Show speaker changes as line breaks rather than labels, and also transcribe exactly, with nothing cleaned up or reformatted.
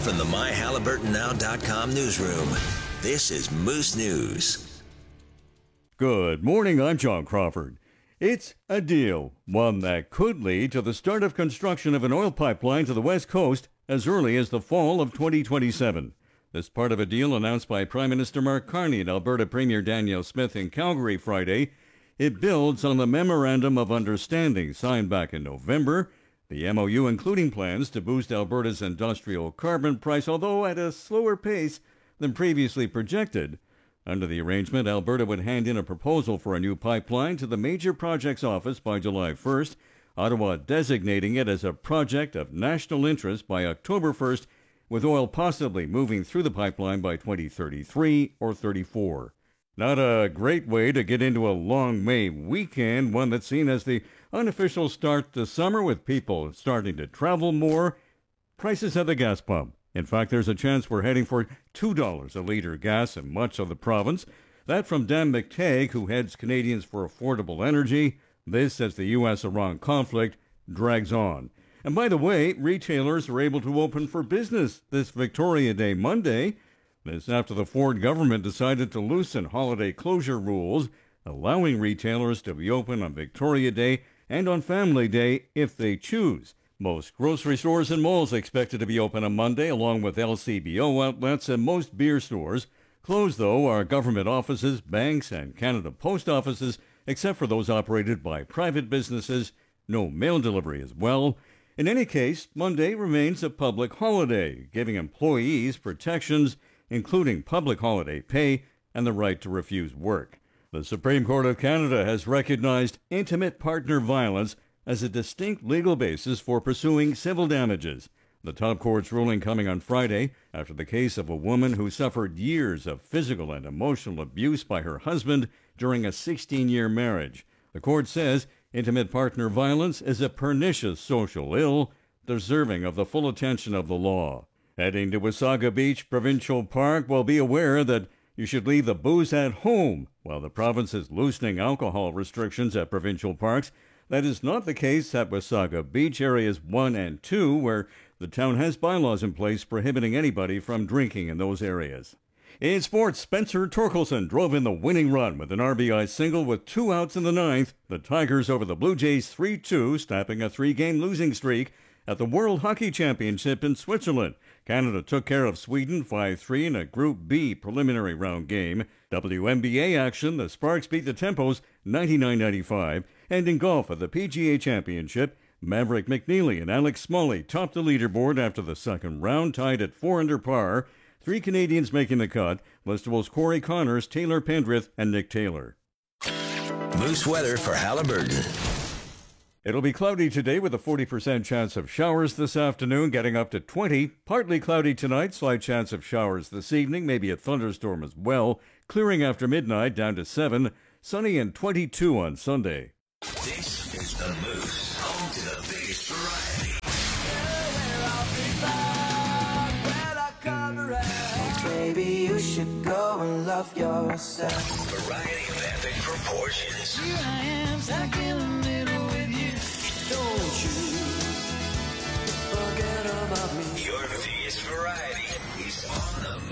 from the my halliburton now dot com newsroom, this is Moose News.
Good morning, I'm John Crawford. It's a deal, one that could lead to the start of construction of an oil pipeline to the West Coast as early as the fall of twenty twenty-seven. This part of a deal announced by Prime Minister Mark Carney and Alberta Premier Danielle Smith in Calgary Friday. It builds on the Memorandum of Understanding signed back in November. The M O U including plans to boost Alberta's industrial carbon price, although at a slower pace than previously projected. Under the arrangement, Alberta would hand in a proposal for a new pipeline to the Major Projects Office by July first, Ottawa designating it as a project of national interest by October first, with oil possibly moving through the pipeline by twenty thirty-three or thirty-four. Not a great way to get into a long May weekend, one that's seen as the unofficial start to summer with people starting to travel more. Prices at the gas pump. In fact, there's a chance we're heading for two dollars a litre gas in much of the province. That from Dan McTagg, who heads Canadians for Affordable Energy. This as the U S Iran conflict drags on. And by the way, retailers are able to open for business this Victoria Day Monday. This after the Ford government decided to loosen holiday closure rules, allowing retailers to be open on Victoria Day and on Family Day if they choose. Most grocery stores and malls expected to be open on Monday, along with L C B O outlets and most beer stores. Closed, though, are government offices, banks, and Canada Post offices, except for those operated by private businesses. No mail delivery as well. In any case, Monday remains a public holiday, giving employees protections, including public holiday pay and the right to refuse work. The Supreme Court of Canada has recognized intimate partner violence as a distinct legal basis for pursuing civil damages. The top court's ruling coming on Friday after the case of a woman who suffered years of physical and emotional abuse by her husband during a sixteen-year marriage. The court says intimate partner violence is a pernicious social ill, deserving of the full attention of the law. Heading to Wasaga Beach Provincial Park, will be aware that you should leave the booze at home while the province is loosening alcohol restrictions at provincial parks. That is not the case at Wasaga Beach Areas one and two, where the town has bylaws in place prohibiting anybody from drinking in those areas. In sports, Spencer Torkelson drove in the winning run with an R B I single with two outs in the ninth. The Tigers over the Blue Jays three two, snapping a three-game losing streak at the World Hockey Championship in Switzerland. Canada took care of Sweden five three in a Group B preliminary round game. W N B A action, the Sparks beat the Tempos ninety-nine ninety-five. And in golf at the P G A Championship, Maverick McNeely and Alex Smalley topped the leaderboard after the second round, tied at four under par. Three Canadians making the cut, Listable's Corey Connors, Taylor Pendrith, and Nick Taylor.
Moose weather for Halliburton.
It'll be cloudy today with a forty percent chance of showers this afternoon, getting up to twenty. Partly cloudy tonight, slight chance of showers this evening, maybe a thunderstorm as well. Clearing after midnight, down to seven. Sunny and twenty-two on Sunday.
This is the Moose, home to the biggest variety.
Baby, you should go and love yourself.
Variety of epic proportions.
Here I am, stuck in the middle with you. Don't you forget about me.
Your biggest variety is on the